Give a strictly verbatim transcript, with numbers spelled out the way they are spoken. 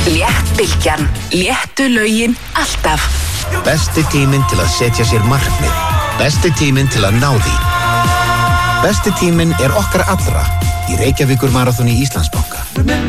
Léttbylgjan. Léttu lögin alltaf. Besti tíminn til að setja sér markmið. Besti tíminn til að ná því. Besti tíminn er okkar allra í Reykjavíkur maraþoni Íslandsbanka.